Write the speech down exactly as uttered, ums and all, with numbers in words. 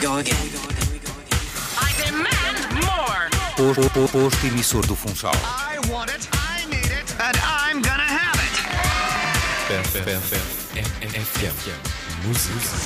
go again. I demand more. Posto, posto, posto emissor do Funchal. I want it, I need it, and I'm gonna have it. F M. Música.